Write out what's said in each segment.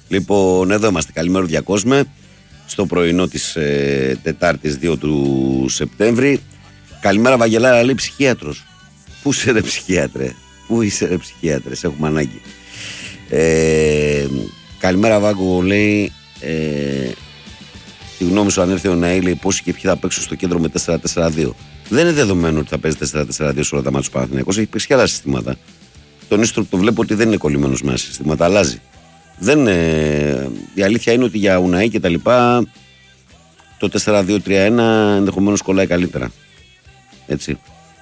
Λοιπόν, εδώ είμαστε. Καλημέρα, διακόσμε. Στο πρωινό της Τετάρτης 2 του Σεπτέμβρη. Καλημέρα, Βαγγελάρα, λέει ψυχίατρος. Πού είσαι, ρε ψυχίατρε? Πού είσαι, ρε ψυχίατρε? Σε έχουμε ανάγκη. Καλημέρα, Βάγκο, λέει. Τη γνώμη σου, αν έρθει ο Ναή, λέει πόσοι και ποιοι θα παίξουν στο κέντρο με 4-4-2. Δεν είναι δεδομένο ότι θα παίζει 4-4-2 σε όλα τα μάτια του Παναθηναϊκός. Έχει παίξει και άλλα συστήματα. Τον Ίστροπ το βλέπω ότι δεν είναι κολλημένος με συστήματα, αλλάζει. Δεν, η αλήθεια είναι ότι για Ουναή και τα λοιπά το 4-2-3-1 ενδεχομένως κολλάει καλύτερα. Έτσι.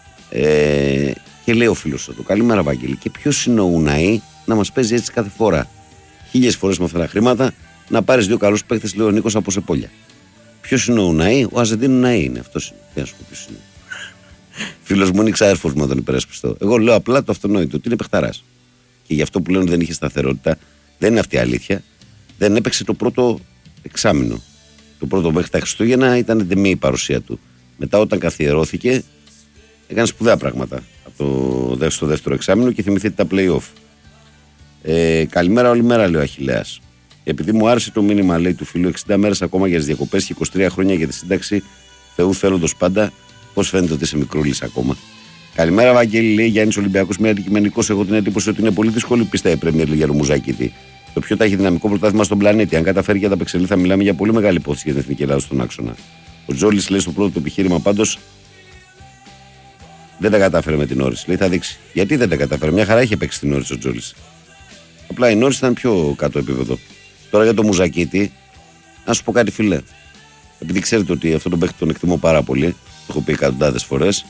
Και λέει ο φίλος του, καλημέρα Βαγγέλη, και ποιος είναι ο Ουναή να μας παίζει έτσι κάθε φορά? 1000 φορές με αυτά τα χρήματα να πάρεις 2 καλούς παίκτες, λέει ο Νίκος από Σεπόλια. Ποιος είναι ο Ουναή? Ο Αζεντίνου Ουναή είναι. Αυτός είναι. Τι να σου πω ποιος είναι. Φίλος μου είναι ξαέρφος με τον υπερασπιστό. Εγώ λέω απλά το αυτονόητο, ότι είναι παιχταράς. Και γι' αυτό που λένε δεν είχε σταθερότητα, δεν είναι αυτή η αλήθεια. Δεν έπαιξε το πρώτο εξάμηνο. Το πρώτο μέχρι τα Χριστούγεννα ήταν εντεμή η παρουσία του. Μετά, όταν καθιερώθηκε, έκανε σπουδαία πράγματα στο δεύτερο εξάμηνο και θυμηθείτε τα play-off. Καλημέρα όλη μέρα, λέει ο Αχιλλέας. Επειδή μου άρεσε το μήνυμα, λέει, του φίλου, 60 μέρες ακόμα για τις διακοπές και 23 χρόνια για τη σύνταξη Θεού θέλοντος πάντα. Πώς φαίνεται ότι είσαι μικρούλης ακόμα? Καλημέρα, Βαγγέλη, λέει Γιάννης Ολυμπιακός, μια αντικειμενικός. Έχω την εντύπωση ότι είναι πολύ δύσκολη πίστα η Premier League για το Μουζάκητη. Το πιο ταχυδυναμικό πρωτάθλημα στον πλανήτη. Αν καταφέρει και ανταπεξελθεί, θα μιλάμε για πολύ μεγάλη υπόθεση για την Εθνική Ελλάδα στον άξονα. Ο Τζόλης λέει στο πρώτο του επιχείρημα πάντως δεν τα κατάφερε με την Όρις. Λέει θα δείξει. Γιατί δεν τα κατάφερε? Μια χαρά είχε παίξει την Όρις ο Τζόλης. Απλά η Όρις ήταν πιο κάτω επίπεδο. Τώρα για το Μουζάκητη, να σου πω κάτι, φίλε. Επειδή ξέρετε ότι αυτό τον παίχτη τον εκτιμώ πάρα πολύ, το έχω πει εκατοντάδες φορές.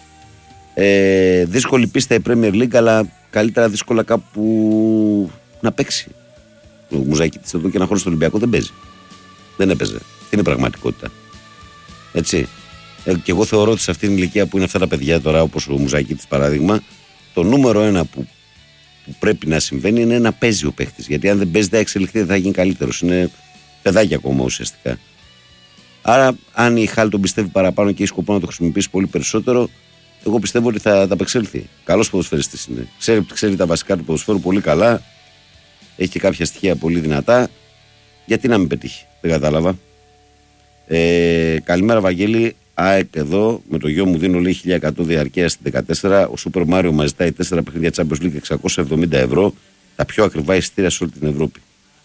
Δύσκολη πίστα η Premier League, αλλά καλύτερα δύσκολα κάπου να παίξει. Ο Μουζάκητης εδώ και ένα χρόνο στο Ολυμπιακό δεν παίζει. Δεν έπαιζε. Αυτή είναι η πραγματικότητα. Έτσι. Και εγώ θεωρώ ότι σε αυτήν την ηλικία που είναι αυτά τα παιδιά τώρα, όπως ο Μουζάκητης παράδειγμα, το νούμερο ένα που πρέπει να συμβαίνει είναι να παίζει ο παίχτης. Γιατί αν δεν παίζει, θα εξελιχθεί, δεν θα γίνει καλύτερος. Είναι παιδάκι ακόμα ουσιαστικά. Άρα, αν η Χάλ τον πιστεύει παραπάνω και έχει σκοπό να το χρησιμοποιήσει πολύ περισσότερο, εγώ πιστεύω ότι θα τα απεξέλθει. Καλός ποδοσφαιριστής είναι. Ξέρει τα βασικά του ποδοσφαίρου πολύ καλά. Έχει και κάποια στοιχεία πολύ δυνατά. Γιατί να μην πετύχει? Δεν κατάλαβα. Καλημέρα, Βαγγέλη. ΑΕΚ εδώ. Με το γιο μου δίνω, λέει, 1100 διαρκεία στην 14. Ο Σούπερ Μάριο μας ζητάει 4 παιχνίδια Champions League 670 ευρώ. Τα πιο ακριβά εισιτήρια σε όλη την Ευρώπη.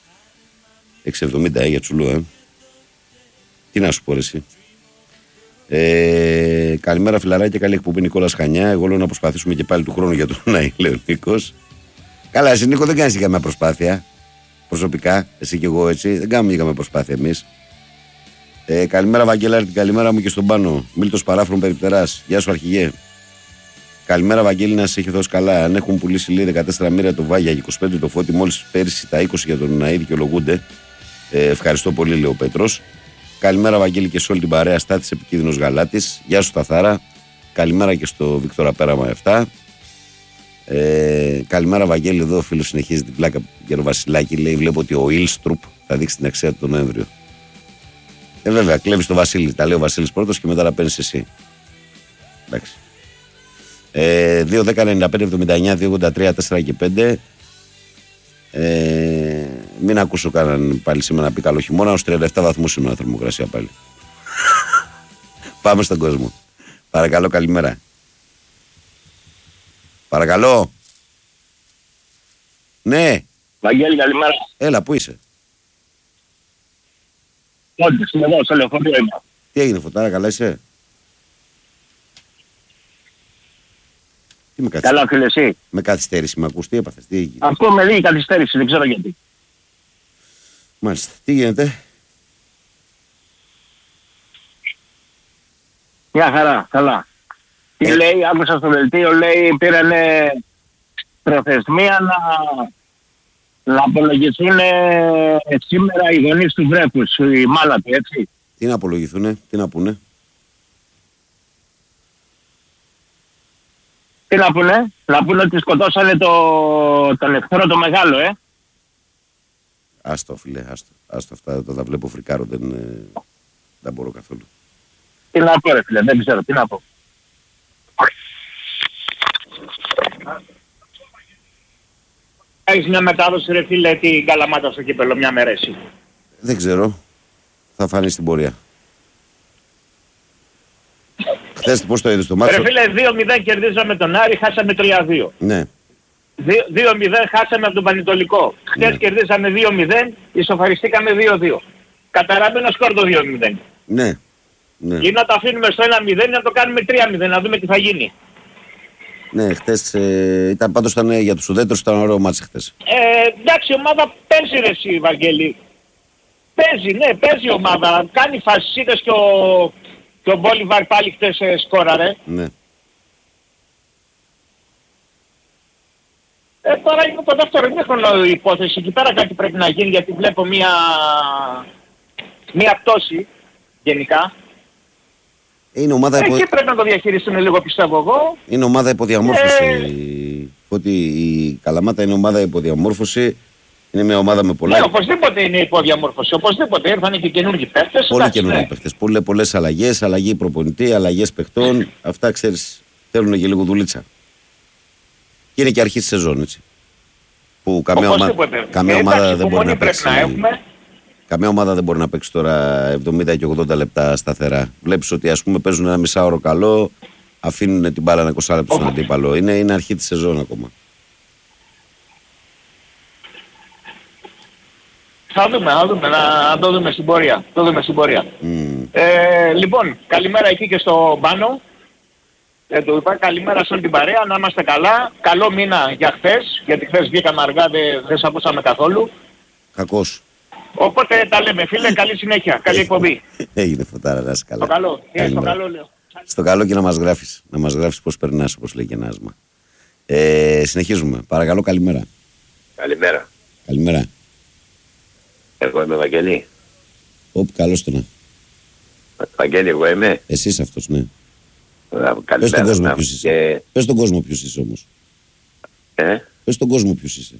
670 για τσουλού, Τι να σου πω, εσύ. Καλημέρα, φιλαράκια. Καλή εκπομπή, Νικόλας Χανιά. Εγώ λέω να προσπαθήσουμε και πάλι του χρόνου για τον Νάι, λέει ο Νίκος. Καλά, εσύ Νίκο δεν κάνεις για καμία προσπάθεια. Προσωπικά, εσύ και εγώ έτσι. Δεν κάνουμε για καμία προσπάθεια εμείς. Καλημέρα, Βαγγέλα, την καλημέρα μου και στον πάνω. Μίλτος Παράφρον Περιπτεράς. Γεια σου, αρχηγέ. Καλημέρα, Βαγγέλη, να σε έχει δώσει καλά. Αν έχουν πουλήσει, λέει, 14 μοίρα το Βάγια, 25 το Φώτη, μόλις πέρυσι τα 20 για τον Ναή δικαιολογούνται. Ευχαριστώ πολύ, λέει ο Πέτρος. Καλημέρα, Βαγγέλη, και σε όλη την παρέα. Στάθης επικίνδυνος Γαλάτης. Γεια σου, Σταθάρα. Καλημέρα και στο Βίκτορα Πέραμα 7. Καλημέρα, Βαγγέλη. Εδώ ο φίλος συνεχίζει την πλάκα για τον Βασιλάκη. Λέει: βλέπω ότι ο Ιλστρουπ θα δείξει την αξία του τον Νοέμβριο. Βέβαια, κλέβει τον Βασίλη. Τα λέει ο Βασίλης πρώτος και μετά τα παίρνει εσύ. Εντάξει. 2-10-95-79-283-4 και 5. Μην ακούσω κανέναν πάλι σήμερα να πει καλό χειμώνα. Ως 37 βαθμούς είναι η θερμοκρασία πάλι. Πάμε στον κόσμο. Παρακαλώ, καλημέρα. Παρακαλώ. Ναι. Βαγγέλη, καλημέρα. Έλα, πού είσαι? Όντως, είμαι εδώ, στο λεωφορείο είμαι. Τι έγινε, Φωτάρα, καλά είσαι? Τι με Καλά, φίλε, εσύ? Με καθυστέρηση, με ακούς, τι έπαθες, τι έγινε? Αυτό με λίγη καθυστέρηση, δεν ξέρω γιατί. Μάλιστα, τι γίνεται? Μια χαρά, καλά. Τι λέει, άκουσα στο δελτίο, λέει, πήρανε προθεσμία να απολογηθούν σήμερα οι γονείς του βρέφους, η μάνα του, έτσι. Τι να απολογηθούνε, τι να πούνε? Τι να πούνε? Να πούνε ότι σκοτώσανε τον εχθρό το μεγάλο, Άστο, φίλε, άστο αυτά, τα βλέπω φρικάρω, δεν μπορώ καθόλου. Τι να πω, ρε φίλε, δεν ξέρω, τι να πω. έχεις μια μετάδοση ρε φίλε την Καλαμάτα στο κύπελλο μια μέρα εσύ? Δεν ξέρω. Θα φανεί στην πορεία. Χθες πώς το είδες το μάτσο? Ρε φίλε 2-0 κερδίζαμε τον Άρη, χάσαμε 3-2. Ναι. 2-0 χάσαμε από τον Πανετολικό. Χθες Ναι. κερδίσαμε 2-0, ισοφαριστήκαμε 2-2. Καταλαβαίνω σκορ το 2-0. Ναι. Ναι. Ή να το αφήνουμε στο 1-0 ή να το κάνουμε 3-0, να δούμε τι θα γίνει. Ναι, χθες ήταν πάντως για τους ουδέτερους, ήταν ωραίο μάτς χθες. Εντάξει, η ομάδα παίζει ρε εσύ Βαγγέλη. Παίζει η ομάδα. Κάνει φάσεις, είδες και ο Μπόλιβαρ πάλι χθες σκόραρε. Ναι. Τώρα είναι το δεύτερο ημίχρονο η υπόθεση. Εκεί πέρα κάτι πρέπει να γίνει γιατί βλέπω μία πτώση γενικά. Είναι ομάδα Εκεί πρέπει να το διαχειριστούν λίγο πιστεύω εγώ. Είναι ομάδα υποδιαμόρφωση. Ότι η Καλαμάτα είναι ομάδα υποδιαμόρφωση. Είναι μια ομάδα με πολλά. Ναι, οπωσδήποτε είναι υποδιαμόρφωση. Οπωσδήποτε ήρθαν και καινούργιοι παίχτες. Πολύ καινούργιοι παίχτες. Πολλές αλλαγές. Αλλαγή προπονητή, αλλαγές παιχτών. Αυτά ξέρεις θέλουν και λίγο δουλίτσα. Και είναι και αρχή της σεζόν έτσι. Που καμία ομάδα δεν μπορεί να παίξει. Καμία ομάδα δεν μπορεί να παίξει τώρα 70 και 80 λεπτά σταθερά. Βλέπεις ότι ας πούμε παίζουν ένα μισάωρο καλό, αφήνουν την μπάλα 20 λεπτά στον αντίπαλο. Είναι αρχή της σεζόν ακόμα. Θα δούμε, να το δούμε στην πορεία. Λοιπόν, καλημέρα εκεί και στο Μπάνο. Το είπα, καλημέρα σε όλη την παρέα, να είμαστε καλά. Καλό μήνα για χθες, γιατί χθες βγήκαμε αργά, δεν σε ακούσαμε καθόλου. Κακός. Οπότε τα λέμε φίλε, καλή συνέχεια, καλή εκπομπή. Έγινε Φωτάρα, να είσαι καλά. Στο καλό λέω. Στο καλό και να μας γράφεις πώς περνάς, όπως λέει και ένα άσμα. Συνεχίζουμε, παρακαλώ, καλημέρα. Καλημέρα. Εγώ είμαι Βαγγέλη. Καλώς το να. Βαγγέλη, εγώ είμαι. Εσύ είσαι αυτός, ναι. Πες στον κόσμο ποιος είσαι. Πες στον κόσμο ποιος είσαι όμως. Πες στον κόσμο ποιος είσαι.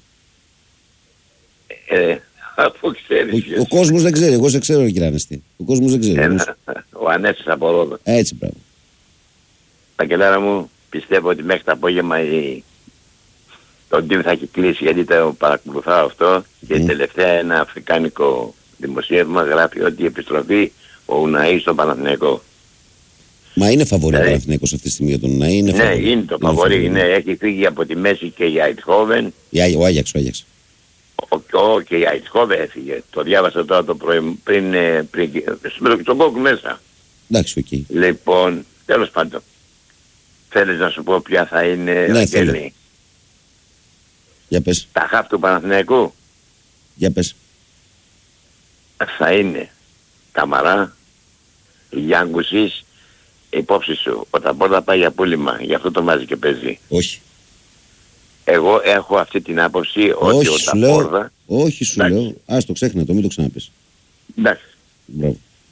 Αφού ξέρεις. Ο κόσμος δεν ξέρει, εγώ σε ξέρω κύριε Ανέστη. Ο κόσμος δεν ξέρει. Ο Ανέστης από Ρόδο. Έτσι πράγμα. Βαγγελάρα μου, πιστεύω ότι μέχρι το απόγευμα το team θα έχει κλείσει γιατί το παρακολουθάω αυτό και τελευταία ένα αφρικάνικο δημοσίευμα γράφει ότι η επιστροφή ο Ουναή στον Παναθηναϊκό. Μα είναι φαβορί ο Παναθηναϊκός αυτή τη στιγμή για τον Ουναή. Ναι, είναι το φαβορί. Έχει φύγει από τη μέση και η Αιτχόβεν. Ο Άγιαξ. Και η Αιτχόβεν έφυγε. Το διάβασα τώρα το πρωί πριν στον κόκκου μέσα. Εντάξει, οκ. Λοιπόν, τέλος πάντων. Θέλεις να σου πω ποια θα είναι, ναι, θέλω. Για πες. Τα χαφ του Παναθηναϊκού. Για πες. Θα είναι Καμαρά, Γιάνγκουσης, υπόψη σου, όταν πρώτα πάει για πούλημα, γι' αυτό το βάζει και παίζει. Όχι. Εγώ έχω αυτή την άποψη ότι ο Ταπόρδα... Όχι σου λέω, ας το ξέχνα το, μην το ξαναπείς. Εντάξει. Μπράβο.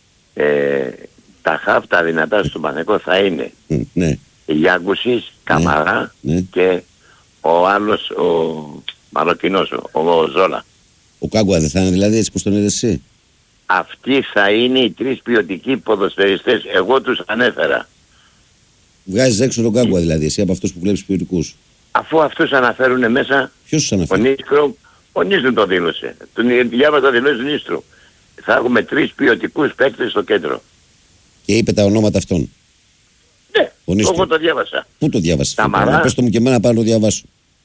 Τα χαφ τα δυνατά στον Παναθηναϊκό θα είναι ναι. Γιάνγκουσης, Καμαρά και ο άλλος, ο Μαροκινός, ο Ζόλα. Ο Κάγκουα δεν θα είναι δηλαδή έτσι πως τον είδες εσύ. Αυτοί θα είναι οι τρεις ποιοτικοί ποδοσφαιριστές, εγώ τους ανέφερα. Βγάζεις έξω τον Κάγκουα δηλαδή, εσύ από αυτούς που βλέπεις ποιοτικούς. Αφού αυτούς αναφέρουν μέσα, ποιος τους αναφέρει? Ο Νίστρου το δήλωσε. Διάβασα το δηλώσει του Νίστρου. Θα έχουμε τρεις ποιοτικούς παίκτες στο κέντρο. Και είπε τα ονόματα αυτών. Ναι, εγώ το διάβασα. Πού το διάβασες? Καμαρά. Πες το μου και εμένα πάνω να το διαβάσω.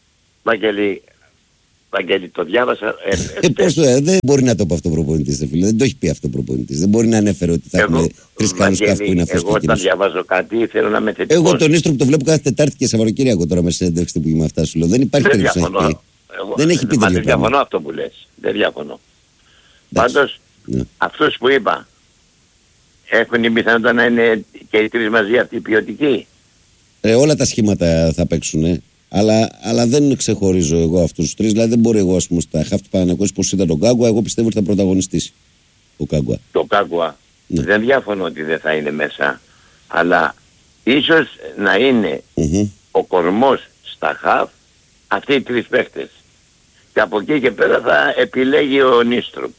Βαγγέλη, το διάβασα. Δεν μπορεί να το πει αυτό ο προπονητής, φίλε. Δεν το έχει πει αυτό ο προπονητής. Δεν μπορεί να ανέφερε ότι θα έχουμε τρεις καλούς καφ που είναι αυτός. Εγώ όταν διαβάζω κάτι θέλω να με θετικός. Εγώ τον Ίστρο που το βλέπω κάθε Τετάρτη και Σαββατοκύριακο τώρα με συνέντευξη που είμαι αυτά σου λέω. Δεν υπάρχει περίπτωση να έχει πει. Δεν έχει πει τέτοιο πράγμα. Δεν διαφωνώ αυτό που λες. Δεν διαφωνώ. Πάντως αυτός που είπα έχουν η πιθανότητα να είναι και οι τρεις μαζί αυτοί ποιοτικοί. Όλα τα σχήματα θα παίξουν. Αλλά δεν ξεχωρίζω εγώ αυτούς τους τρεις. Δηλαδή δεν μπορεί εγώ, ας πούμε, στα χαφ του Παναθηναϊκού πως ήταν τον Κάγκουα, εγώ πιστεύω ότι θα πρωταγωνιστήσει ο Κάγκουα. Το Κάγκουα. Ναι. Δεν διαφωνώ ότι δεν θα είναι μέσα. Αλλά ίσως να είναι ο κορμός στα χαφ αυτοί οι τρεις παίχτες. Και από εκεί και πέρα θα επιλέγει ο Νίστρου.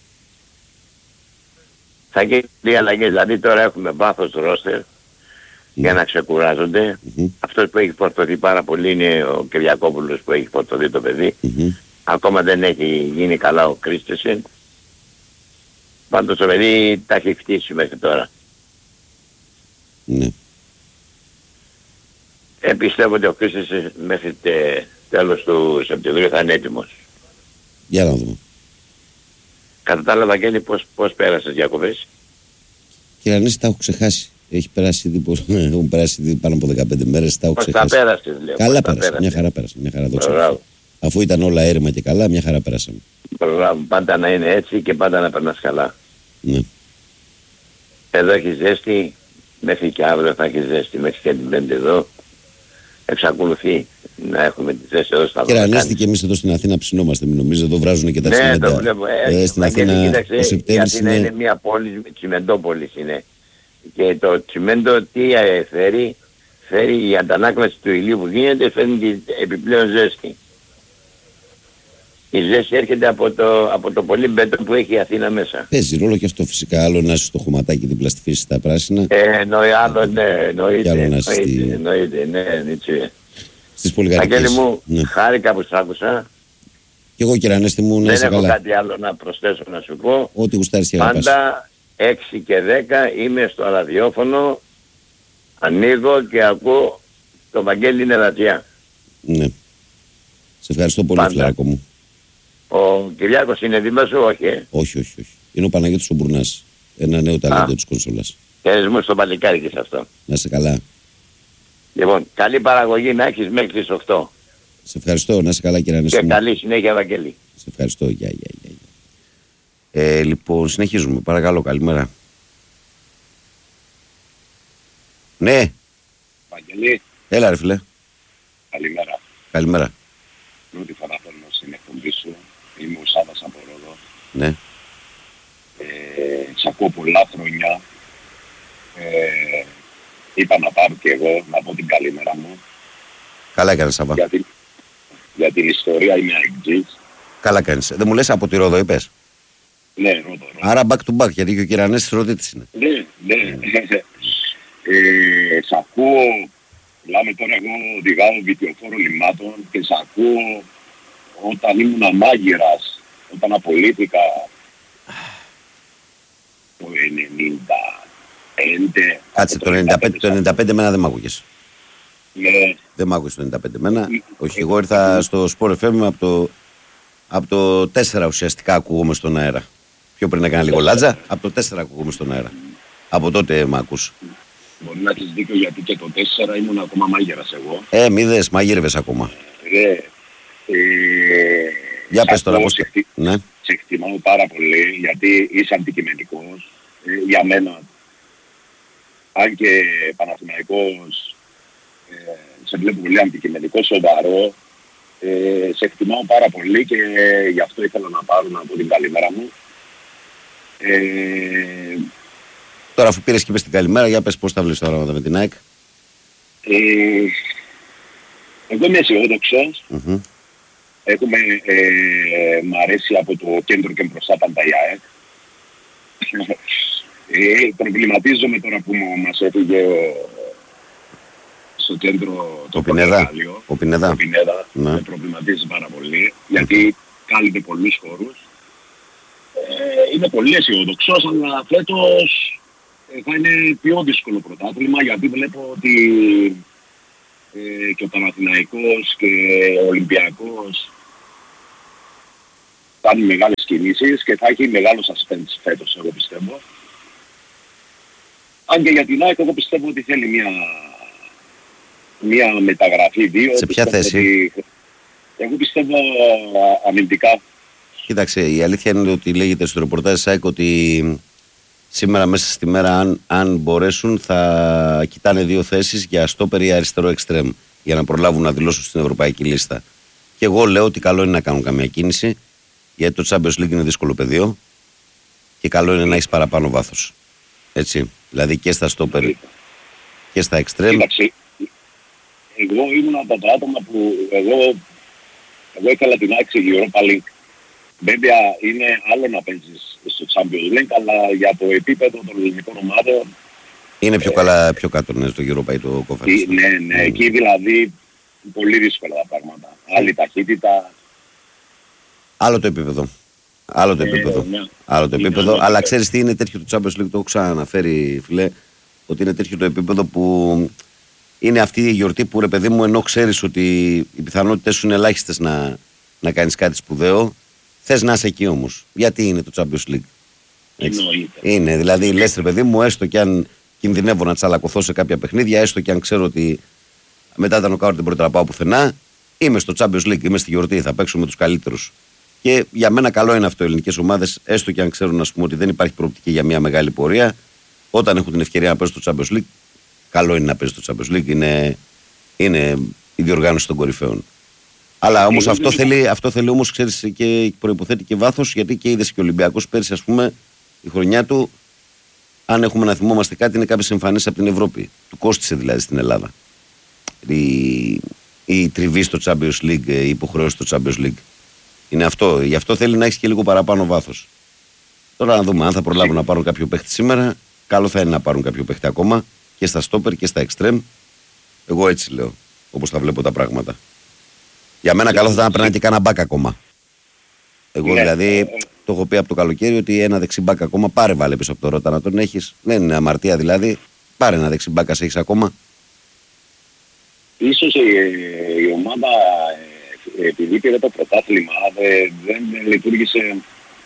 Θα γίνει αλλαγές. Δηλαδή τώρα έχουμε βάθος ρόστερ. για να ξεκουράζονται. Αυτός που έχει φορτωθεί πάρα πολύ είναι ο Κυριακόπουλος που έχει φορτωθεί το παιδί. Ακόμα δεν έχει γίνει καλά ο Κρίστεσεν. Πάντως το παιδί τα έχει φτύσει μέχρι τώρα. Ναι. Πιστεύω ότι ο Κρίστεσεν μέχρι τέλος του Σεπτεμβρίου θα είναι έτοιμος. Για να δούμε. Κατά τα άλλα, Βαγγέλη, πώς πέρασες διακοπές? Κύριε Ανέση, τα έχω ξεχάσει. Έχει περάσει, έχουν περάσει πάνω από 15 μέρες, τα έχω ξεχάσει. Τα πέρασες, λέω. Καλά πέρασε, μια χαρά πέρασε. Μια χαρά, δόξα. Αφού ήταν όλα έρημα και καλά, μια χαρά πέρασαμε. Πάντα να είναι έτσι και πάντα να περνάς καλά. Ναι. Εδώ έχει ζέστη, μέχρι και αύριο θα έχει ζέστη, μέχρι και την Πέμπτη εδώ. Εξακολουθεί να έχουμε τη ζέστη εδώ στα Βαλκάνια. Κύριε Ανέστη, και εμείς εδώ στην Αθήνα ψινόμαστε, μην νομίζετε, εδώ βράζουν και τα τσιμέντα. Ναι, το βλέπω. Στην Αθήνα ο Σεπτέμβρης είναι μια πόλη, τσιμεντόπολης είναι. Και το τσιμέντο τι φέρει? Φέρει η αντανάκλαση του ηλίου που γίνεται, φέρνει την επιπλέον ζέστη. Η ζέστη έρχεται από το πολύ μπέτο που έχει η Αθήνα μέσα. Παίζει ρόλο και αυτό φυσικά. Άλλο να είσαι στο χωματάκι δίπλα στη φύση στα πράσινα. Εννοεί άλλο, ναι, εννοείται. Ναι, έτσι. Στις πολυκατοικίες. Αγγέλη μου, χάρηκα που σ' άκουσα. Και εγώ, κύριε Ανέστη μου, να είσαι καλά. Δεν έχω κάτι άλλο να προσθέσω να σου πω. Ό,τι γουστάρεις και αγαπάς. Πάντα 6 και 10 είμαι στο ραδιόφωνο, ανοίγω και ακούω το Βαγγέλη Νερατζιά. Ναι. Σε ευχαριστώ πολύ, φιλαράκο μου. Ο Κυριάκος είναι δίπλα σου, όχι? Όχι. Είναι ο Παναγιώτης ο Μπουρνάς. Ένα νέο ταλέντο της κονσόλας. Χαίρες μου στο παλικάρι και σε αυτό. Να είσαι καλά. Λοιπόν, καλή παραγωγή να έχεις μέχρι τις 8. Σε ευχαριστώ, να είσαι καλά, κύριε Ανέστη. Και καλή συνέχεια, Βαγγέλη. Σε ευχαριστώ, γεια. Λοιπόν, συνεχίζουμε. Παρακαλώ, καλημέρα. Ναι. Βαγγέλη. Έλα, ρε φίλε. Καλημέρα. Καλημέρα. Πρώτη φορά παίρνω στην εκπομπή σου. Είμαι ο Σάββας από Ρόδο. Ναι. Σ' ακούω πολλά χρόνια. Είπα να πάρω και εγώ να πω την καλημέρα μου. Καλά έκανες, Σάββα. Για την ιστορία είμαι αεκτζής. Καλά κάνεις. Δεν μου λες από τη Ρόδο, είπες? Ναι, Ρόδο. Άρα back to back, γιατί και ο Κυρανέσης Ροδίτης είναι. Ναι. Σ' ακούω, μιλάμε τώρα, εγώ οδηγάω βιτιοφόρο λιμάτων και σ' ακούω όταν ήμουν μάγειρας, όταν απολύθηκα το 95. Κάτσε, το 95 εμένα δεν μ' άκουγες. Ναι. Δεν μ' άκουγες το 95 εμένα. Όχι, εγώ ήρθα στο Sport FM από το 4 ουσιαστικά ακούγομαι στον αέρα. Πιο πριν έκανα λίγο λάτζα, από το 4 ακούγομαι στον αέρα. Από τότε μ' ακούς. Μπορεί να έχεις δίκιο, γιατί και το 4 ήμουν ακόμα μάγειρας εγώ. Μη δες, μαγείρευες ακόμα. Για πες τώρα πώς... Ναι. Σε εκτιμάω πάρα πολύ, γιατί είσαι αντικειμενικός. Για μένα, αν και Παναθηναϊκός, σε βλέπω πολύ αντικειμενικό, σοβαρό. Σε εκτιμάω πάρα πολύ και γι' αυτό ήθελα να πάρω να πω την καλημέρα μου. Τώρα αφού πήρες και είπες την καλημέρα, για πες πώς τα βλέπεις τα πράγματα με την ΑΕΚ. Εγώ είμαι αισιόδοξος. Μ' αρέσει από το κέντρο και μπροστά πάντα η ΑΕΚ. Προβληματίζομαι τώρα που μας έφυγε στο κέντρο το Πινέδα. Ο Πινέδα. Ναι. Με προβληματίζει πάρα πολύ, γιατί κάλυπτε πολλούς χώρους. Είμαι πολύ αισιόδοξος, αλλά φέτος θα είναι πιο δύσκολο πρωτάθλημα, γιατί βλέπω ότι και ο Παναθηναϊκός και ο Ολυμπιακός κάνει μεγάλες κινήσεις και θα έχει μεγάλο suspense φέτος, εγώ πιστεύω. Αν και για την ΑΕΚ, εγώ πιστεύω ότι θέλει μια μεταγραφή, δύο. Σε ποια θέση? Εγώ πιστεύω αμυντικά. Κοίταξε, η αλήθεια είναι ότι λέγεται στο ρεπορτάζ ΣΑΕΚ ότι σήμερα μέσα στη μέρα, αν μπορέσουν, θα κοιτάνε δύο θέσεις για στόπερ ή αριστερό εξτρέμ, για να προλάβουν να δηλώσουν στην ευρωπαϊκή λίστα. Και εγώ λέω ότι καλό είναι να κάνουν καμία κίνηση, γιατί το Champions League είναι δύσκολο πεδίο και καλό είναι να έχεις παραπάνω βάθος. Έτσι, δηλαδή και στα στόπερ και στα εξτρέμ. Κοίταξε, εγώ ήμουν από τα άτομα που εγώ ήθελα την άξιση Europa League. Βέβαια είναι άλλο να παίζεις στο Champions League, αλλά για το επίπεδο των ελληνικών ομάδων Είναι πιο καλά, πιο κάτω, ναι, στο Europa ή το Conference. Ναι, εκεί δηλαδή πολύ δύσκολα τα πράγματα. Άλλη ταχύτητα. Άλλο το επίπεδο. Άλλο το επίπεδο. Ναι. Άλλο το Είναι επίπεδο. άλλο Αλλά το ξέρεις τι είναι τέτοιο το Champions League, το έχω ξαναναφέρει, φιλέ, ότι είναι τέτοιο το επίπεδο που είναι αυτή η γιορτή που, ρε παιδί μου, ενώ ξέρεις ότι οι πιθανότητες σου είναι ελάχιστες να κάνεις κάτι σπουδαίο, θες να είσαι εκεί όμως. Γιατί είναι το Champions League. Είναι, δηλαδή λες, ρε παιδί μου, έστω κι αν κινδυνεύω να τσαλακωθώ σε κάποια παιχνίδια, έστω κι αν ξέρω ότι μετά τα νοκάουτ δεν πρόκειται να πάω πουθενά, είμαι στο Champions League, είμαι στη γιορτή, θα παίξω με τους καλύτερους. Και για μένα καλό είναι αυτό οι ελληνικές ομάδες, έστω κι αν ξέρουν, ας πούμε, ότι δεν υπάρχει προοπτική για μια μεγάλη πορεία, όταν έχουν την ευκαιρία να παίζουν στο Champions League, καλό είναι να παίζει στο Champions League, είναι η διοργάνωση των κορυφαίων. Αλλά όμως αυτό θέλει όμως, ξέρεις, και προϋποθέτει και βάθος, γιατί και είδες και ο Ολυμπιακός πέρσι, ας πούμε, η χρονιά του, αν έχουμε να θυμόμαστε κάτι, είναι κάποιες εμφανίσεις από την Ευρώπη. Του κόστισε δηλαδή στην Ελλάδα. Η τριβή στο Champions League, η υποχρέωση στο Champions League. Είναι αυτό. Γι' αυτό θέλει να έχει και λίγο παραπάνω βάθος. Τώρα να δούμε αν θα προλάβουν να πάρουν κάποιο παίχτη σήμερα. Καλό θα είναι να πάρουν κάποιο παίχτη ακόμα και στα στόπερ και στα extreme. Εγώ έτσι λέω, όπως τα βλέπω τα πράγματα. Για μένα καλό θα ήταν να περνάει και κάνα μπακ ακόμα. Εγώ δηλαδή το έχω πει από το καλοκαίρι ότι ένα δεξιμπάκ ακόμα πάρε, βάλε πίσω από το Ρώτα να τον έχεις. Δεν είναι αμαρτία δηλαδή. Πάρε ένα δεξιμπάκ, ας έχεις ακόμα. Ίσως η ομάδα, επειδή πήρε το πρωτάθλημα, δεν λειτουργήσε.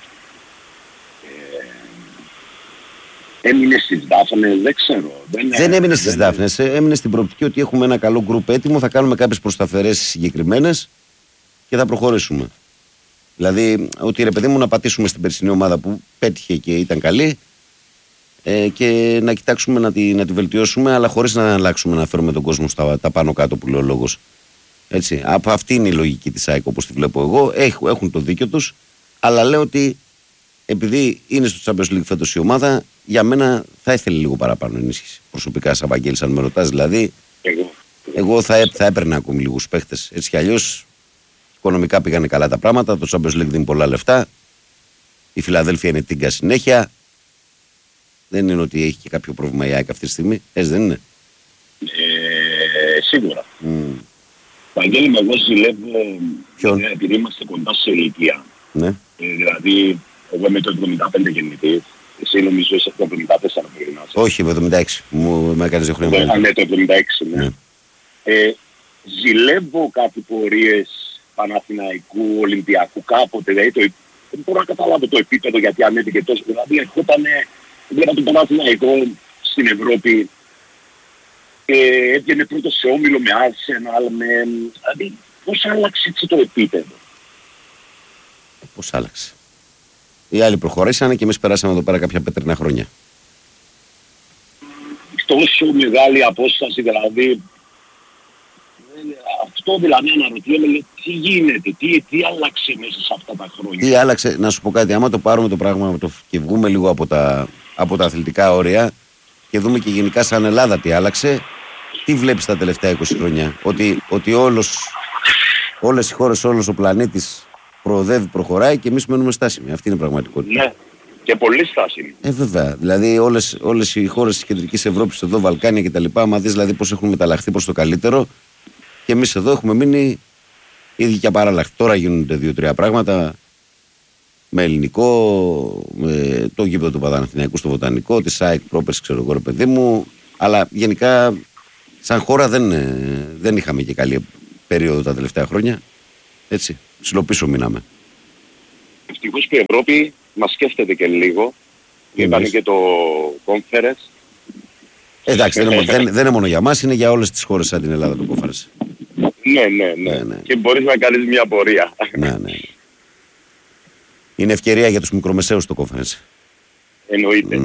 Έμεινε στις Δάφνες, δεν ξέρω. Δεν έμεινε στις Δάφνες, έμεινε στην προοπτική ότι έχουμε ένα καλό γκρουπ έτοιμο, θα κάνουμε κάποιες προσταφαιρέσεις συγκεκριμένες και θα προχωρήσουμε. Δηλαδή, ότι ρε παιδί μου να πατήσουμε στην περσινή ομάδα που πέτυχε και ήταν καλή και να κοιτάξουμε να τη βελτιώσουμε, αλλά χωρίς να αλλάξουμε, να φέρουμε τον κόσμο τα πάνω κάτω που λέει ο λόγος. Έτσι. Αυτή είναι η λογική της ΑΕΚ όπως τη βλέπω εγώ. Έχουν το δίκιο τους, αλλά λέω ότι επειδή είναι στο Champions League φέτος η ομάδα, για μένα θα ήθελε λίγο παραπάνω ενίσχυση. Προσωπικά, σαν Βαγγέλης, αν με ρωτάς, δηλαδή, εγώ θα έπαιρνα ακόμη λίγους παίχτες. Έτσι κι αλλιώς, οικονομικά πήγανε καλά τα πράγματα. Το Champions League δίνει πολλά λεφτά. Η Φιλαδέλφια είναι τίγκα συνέχεια. Δεν είναι ότι έχει και κάποιο πρόβλημα η ΑΕΚ αυτή τη στιγμή. Έτσι δεν είναι. Σίγουρα. Βαγγέλη, εγώ ζηλεύω επειδή είμαστε κοντά σε ηλικία. Ναι. Δηλαδή, εγώ είμαι το 75 γεννητής. Εσύ νομίζω είσαι το 74 πρέπει να είσαι. Όχι, με 76. Μου έκανες δύο χρόνια. Ναι, το 76, ναι. Ζηλεύω κάτι πορείες Παναθηναϊκού, Ολυμπιακού κάποτε. Δηλαδή, δεν μπορώ να καταλάβω το επίπεδο γιατί ανέβηκε τόσο. Δηλαδή, ερχόταν βλέπα τον Παναθηναϊκό στην Ευρώπη. Έβγαινε πρώτο σε όμιλο με Arsenal. Δηλαδή, πώς άλλαξε έτσι το επίπεδο. Πώς άλλαξε. Οι άλλοι προχωρήσανε και εμείς περάσαμε εδώ πέρα κάποια πέτρινα χρόνια. Τόσο μεγάλη απόσταση, δηλαδή. Αυτό δηλαδή αναρωτιέμαι, τι γίνεται, τι άλλαξε μέσα σε αυτά τα χρόνια. Τι άλλαξε, να σου πω κάτι, άμα το πάρουμε το πράγμα και βγούμε λίγο από τα αθλητικά όρια και δούμε και γενικά σαν Ελλάδα τι άλλαξε, τι βλέπεις τα τελευταία 20 χρόνια. Ότι όλες οι χώρες, όλος ο πλανήτης προοδεύει, προχωράει και εμείς μένουμε στάσιμοι. Αυτή είναι η πραγματικότητα. Ναι, και πολύ στάσιμοι. Βέβαια. Δηλαδή όλες οι χώρες της Κεντρικής Ευρώπης, εδώ, Βαλκάνια κτλ., άμα δεις δηλαδή πώς έχουν μεταλλαχθεί προς το καλύτερο, και εμείς εδώ έχουμε μείνει ήδη και απαράλλαχτοι. Τώρα γίνονται 2-3 πράγματα με ελληνικό, με το γήπεδο του Παναθηναϊκού στο Βοτανικό, τη ΣΑΕΚ πρόπερση, ξέρω εγώ, ρε παιδί μου. Αλλά γενικά, σαν χώρα δεν είχαμε και καλή περίοδο τα τελευταία χρόνια. Έτσι. Ψιλοπίσω μείναμε. Ευτυχώς που η Ευρώπη μας σκέφτεται και λίγο. Ήταν και το Conference. Εντάξει, δεν είναι μόνο για μας, είναι για όλες τις χώρες σαν την Ελλάδα το Conference. Ναι. Και μπορείς να κάνεις μια πορεία. Ναι. Είναι ευκαιρία για τους μικρομεσαίους το Conference. Εννοείται.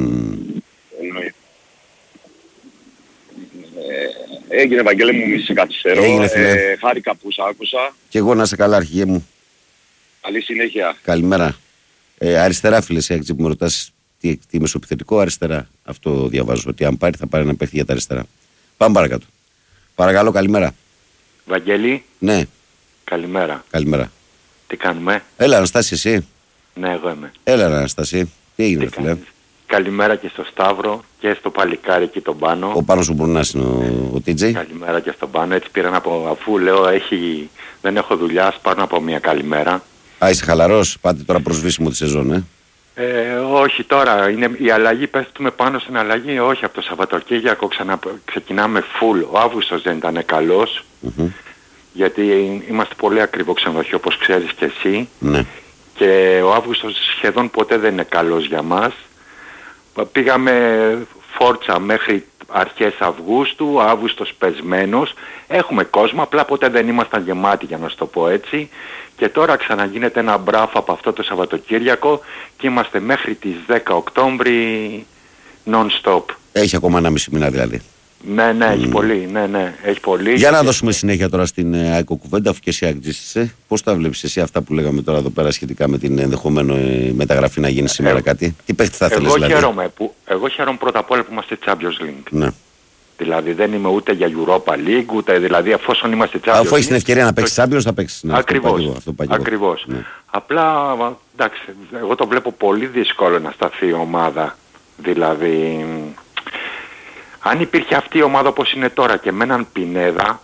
Έγινε, Βαγγέλη μου, μη σε καθυστερώ. Χάρηκα που σ' άκουσα. Και εγώ να είσαι καλά, αρχηγέ μου. Καλή συνέχεια. Καλημέρα. Αριστερά, φίλε, που με ρωτάς τι μεσοεπιθετικό, αριστερά. Αυτό διαβάζω. Ότι αν πάρει, θα πάρει ένα παίχτη για τα αριστερά. Πάμε παρακάτω. Παρακαλώ, καλημέρα. Βαγγέλη. Ναι. Καλημέρα. Καλημέρα. Τι κάνουμε? Έλα, Αναστάση, εσύ. Ναι, εγώ είμαι. Έλα, Αναστάση. Τι έγινε, φίλε? καλημέρα και στο Σταύρο και στο παλικάρι εκεί τον Πάνο. Ο Πάνος ο Μπρουνάς είναι ο TJ. Καλημέρα και στον Πάνο. Έτσι πήρα αφού λέω δεν έχω δουλειά, ας πάρω να πω μια καλημέρα. Α, είσαι χαλαρός, πάτε τώρα προσβήσιμο τη σεζόν, Όχι τώρα, είναι η αλλαγή, πέφτουμε πάνω στην αλλαγή, όχι από το Σαββατοκύριακο ξεκινάμε full. Ο Αύγουστος δεν ήταν καλός, γιατί είμαστε πολύ ακριβό ξενοδοχείο όπως ξέρεις και εσύ. Ναι. Και ο Αύγουστος σχεδόν ποτέ δεν είναι καλός για μας. Πήγαμε φόρτσα μέχρι αρχές Αυγούστου, Αύγουστος πεσμένος. Έχουμε κόσμο, απλά ποτέ δεν ήμασταν γεμάτοι για να σου το πω έτσι. Και τώρα ξαναγίνεται ένα μπράφο από αυτό το Σαββατοκύριακο και είμαστε μέχρι τις 10 Οκτώβρη non-stop. Έχει ακόμα 1,5 μήνα δηλαδή. Ναι, έχει πολύ, έχει πολύ. Για να δώσουμε συνέχεια τώρα στην ΑΕΚ κουβέντα, αφού και εσύ αγγίζεσαι. Πώς τα βλέπεις εσύ αυτά που λέγαμε τώρα εδώ πέρα σχετικά με την ενδεχομένο μεταγραφή να γίνει σήμερα κάτι? Τι παίχτη θα θέλεις δηλαδή? Εγώ χαίρομαι πρώτα απ' όλα που είμαστε Champions League. Ναι. Δηλαδή δεν είμαι ούτε για Europa League, ούτε δηλαδή εφόσον είμαστε Champions League. Αφού έχεις την ευκαιρία να παίξεις Champions θα παίξεις. Ναι, ακριβώς. Ναι. Απλά εντάξει, εγώ το βλέπω πολύ δύσκολο να σταθεί η ομάδα. Δηλαδή αν υπήρχε αυτή η ομάδα όπως είναι τώρα και με έναν Πινέδα,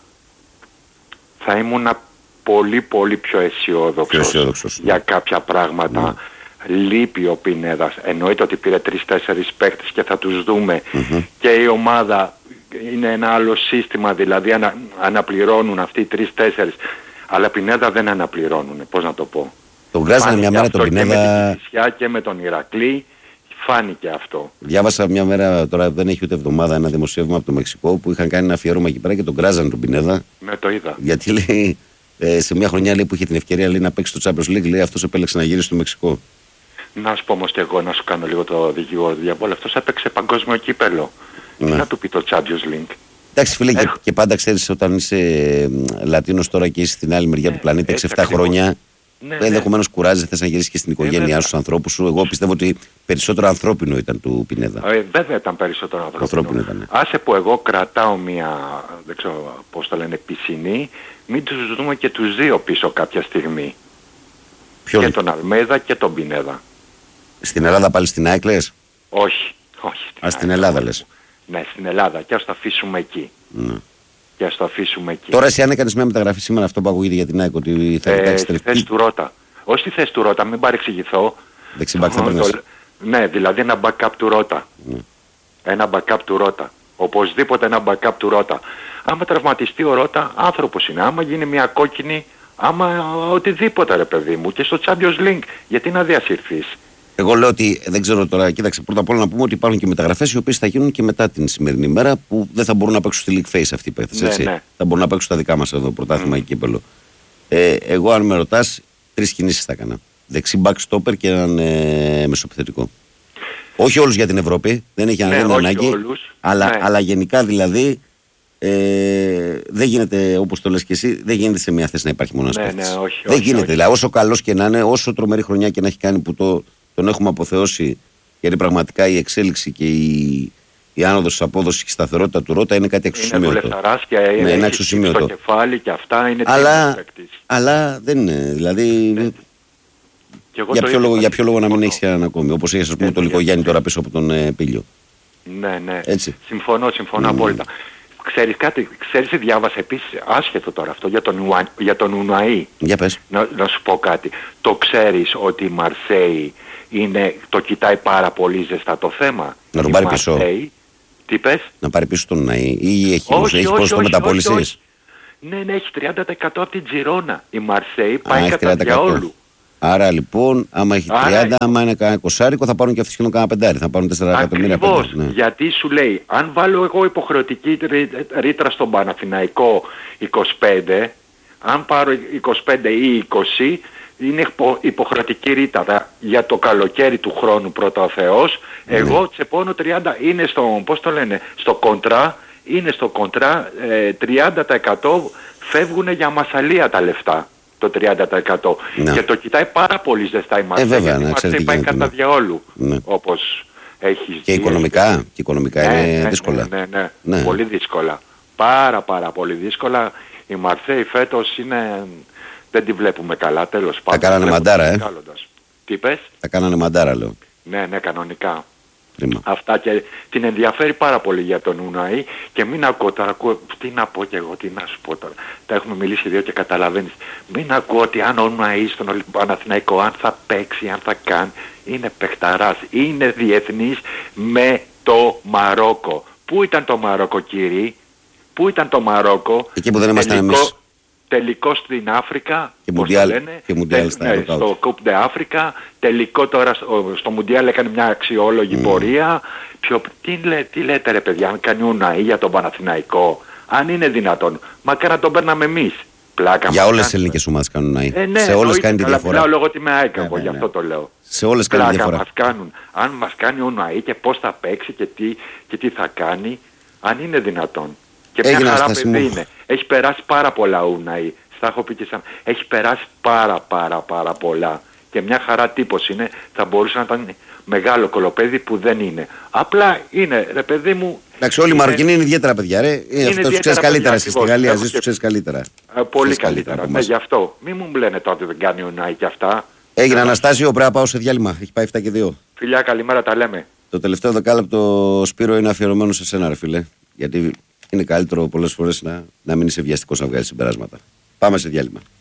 θα ήμουν πολύ πιο αισιόδοξος για κάποια πράγματα. Λείπει ο Πινέδας. Εννοείται ότι πήρε 3-4 παίκτες και θα τους δούμε. Και η ομάδα είναι ένα άλλο σύστημα, δηλαδή αναπληρώνουν αυτοί οι 3-4. Αλλά Πινέδα δεν αναπληρώνουν, πώς να το πω. Τον γκράζανε μια μέρα τον Πινέδα. Και με την Κηφισιά και με τον Ηρακλή. Φάνηκε αυτό. Διάβασα μια μέρα, τώρα δεν έχει ούτε εβδομάδα, ένα δημοσίευμα από το Μεξικό που είχαν κάνει ένα αφιέρωμα εκεί πέρα και τον κράζανε τον Πινέδα. Ναι, το είδα. Γιατί λέει, σε μια χρονιά λέει, που είχε την ευκαιρία λέει, να παίξει το Champions League, λέει αυτός επέλεξε να γυρίσει στο Μεξικό. Να σου πω όμως και εγώ να σου κάνω λίγο το δικηγόρο διαβόλου. Αυτός έπαιξε παγκόσμιο κύπελο. Τι να του πει το Champions League? Εντάξει φίλε, και πάντα ξέρεις όταν είσαι Λατίνος τώρα και είσαι στην άλλη μεριά του πλανήτη 6-7 χρόνια. Ενδεχομένως κουράζει, θες να γυρίσεις και στην οικογένειά σου, στους ανθρώπους σου. Εγώ πιστεύω ότι περισσότερο ανθρώπινο ήταν του Πινέδα. Βέβαια ήταν περισσότερο ανθρώπινο. Ήταν. Άσε που εγώ κρατάω μια, δεν ξέρω πώς το λένε, πισινή, μην τους δούμε και τους δύο πίσω κάποια στιγμή. Ποιον? Και τον Αλμέδα και τον Πινέδα. Στην Ελλάδα πάλι στην ΑΕΚ λες? Όχι. Στην Ελλάδα λες? Ναι, στην Ελλάδα και ας το αφήσουμε εκεί. Ναι. Και ας το αφήσουμε εκεί. Τώρα εσύ αν έκανες μια μεταγραφή σήμερα, αυτό που ακούγεται για την ΑΕΚ, ότι θα κοιτάξεις στη θέση του Ρώτα. Όχι στη θέση του Ρώτα, μην παρεξηγηθώ. Δεξιμπάκ θα παίρνεις. Ναι, δηλαδή ένα backup του Ρώτα. Ένα backup του Ρώτα. Οπωσδήποτε ένα backup του Ρώτα. Άμα τραυματιστεί ο Ρώτα, άνθρωπος είναι. Άμα γίνει μια κόκκινη, άμα οτιδήποτε ρε παιδί μου. Και στο Champions League, γιατί να διασυρθείς? Εγώ λέω ότι δεν ξέρω τώρα, κοίταξε, πρώτα απ' όλα να πούμε ότι υπάρχουν και μεταγραφές οι οποίες θα γίνουν και μετά την σημερινή μέρα που δεν θα μπορούν να παίξουν στη League Face αυτοί οι παίκτες. Έτσι. Ναι. Θα μπορούν να παίξουν στα δικά μας εδώ, πρωτάθλημα και κύπελο. Εγώ, αν με ρωτάς, 3 κινήσεις θα έκανα. Δεξί back stopper και έναν μεσοπιθετικό. Όχι όλους για την Ευρώπη, δεν έχει ανάγκη. Αλλά γενικά δηλαδή δεν γίνεται, όπως το λες και εσύ, δεν γίνεται σε μια θέση να υπάρχει μόνο ένας παίκτης. Δεν γίνεται. Δηλαδή, όσο καλός και να είναι, όσο τρομερή χρονιά και να έχει κάνει που τον έχουμε αποθεώσει, γιατί πραγματικά η εξέλιξη και η άνοδος της απόδοσης και η σταθερότητα του Ρώτα είναι κάτι εξωσημείωτο. Είναι δουλευταράς και είναι αξιοσημείωτο. Στο κεφάλι και αυτά είναι αλλά δεν είναι. Δηλαδή, για ποιο λόγο να μην έχεις έναν ακόμη, όπως έχεις ας πούμε τον Λικογιάννη τώρα πίσω από τον Πίλιο. Ναι. Έτσι. Συμφωνώ απόλυτα. Ξέρεις κάτι, διάβασα επίσης, άσχετο τώρα αυτό, για τον Ουναή. Για πες. Να σου πω κάτι. Το ξέρεις ότι η Μαρσέη το κοιτάει πάρα πολύ ζεστά το θέμα? Να τον πάρει πίσω. Τι πες? Να πάρει πίσω τον Ουναή ή έχει ποσοστό μεταπώλησης? Ναι, έχει 30% από την Τζιρόνα. Η Μαρσέη πάει κατά διαόλου. Άρα λοιπόν, άμα έχει 30, άμα είναι κανένα 20, θα πάρουν και αυτοί σχεδόν κανένα 5, θα πάρουν 4 εκατομμύρια. Ακριβώς, γιατί σου λέει, αν βάλω εγώ υποχρεωτική ρήτρα στον Παναθηναϊκό 25, αν πάρω 25 ή 20, είναι υποχρεωτική ρήτρα για το καλοκαίρι του χρόνου πρώτα ο Θεός. Εγώ τσεπώνω 30, είναι στο, πώς το λένε, στο κοντρά, 30% φεύγουν για μασαλία τα λεφτά. Το 30%. Και το κοιτάει πάρα πολύ ζεστά η Μαρσέη. Βέβαια, η Μαρσέη πάει κατά διαόλου. Όπως έχεις και οικονομικά είναι δύσκολα. Ναι. Πολύ δύσκολα. Πάρα πολύ δύσκολα. Η Μαρσέη φέτος δεν τη βλέπουμε καλά, τέλος πάντων. Τα κάνανε μαντάρα, Τι πες? Τα κάνανε μαντάρα, λέω. Ναι, κανονικά. Κρίμα. Αυτά και την ενδιαφέρει πάρα πολύ για τον Ουναή και μην ακούω τώρα, τι να πω κι εγώ, τι να σου πω τώρα. Τα έχουμε μιλήσει δύο και καταλαβαίνεις. Μην ακούω ότι αν ο Ουναή στον Παναθηναϊκό, αν θα παίξει, αν θα κάνει, είναι παιχταράς, είναι διεθνής με το Μαρόκο. Πού ήταν το Μαρόκο, κύριοι? Πού ήταν το Μαρόκο? Εκεί που δεν ήμασταν εμείς. Τελικό στην Αφρικα, και Μουντιάλ στο Coupe de Africa, τελικό τώρα στο Μουντιάλ έκανε μια αξιόλογη πορεία. Τι λέτε ρε παιδιά, αν κάνει Ουναή για τον Παναθηναϊκό, αν είναι δυνατόν, μακάρι να τον παίρναμε εμείς. Πλάκα για όλες τις ελληνικές ομάδες κάνουν Ουναή. Σε όλες κάνει τη διαφορά. Μιλάω λόγω ότι με ΑΕΚ, γι' αυτό το λέω. Σε όλες κάνει τη διαφορά. Μας κάνουν. Αν μας κάνει Ουναή και πώς θα παίξει και τι θα κάνει, αν είναι δυνατόν. Και μια χαρά παιδί είναι. Έχει περάσει πάρα πολλά Ουναή. Στα έχω πει και σαν. Έχει περάσει πάρα πολλά. Και μια χαρά τύπος είναι. Θα μπορούσε να ήταν μεγάλο κολοπέδι που δεν είναι. Απλά είναι, ρε παιδί μου. Εντάξει, όλοι οι Μαροκινοί είναι ιδιαίτερα παιδιά, ρε. Αυτό τους ξέρεις καλύτερα. Εσύ στη Γαλλία ζεις, τους ξέρεις καλύτερα. Πολύ καλύτερα. Ναι, γι' αυτό. Μην μου λένε τότε δεν κάνει Ουναή και αυτά. Έγινε Αναστάσιο, πρέπει να πάω σε διάλειμμα. Έχει πάει 7 και 2. Φιλιά, καλημέρα, τα λέμε. Το τελευταίο δεκάλεπτο, Σπύρο, είναι αφιερωμένο σε σένα, ρε φίλε. Γιατί είναι καλύτερο πολλές φορές να μην είσαι βιαστικός να βγάλεις συμπεράσματα. Πάμε σε διάλειμμα.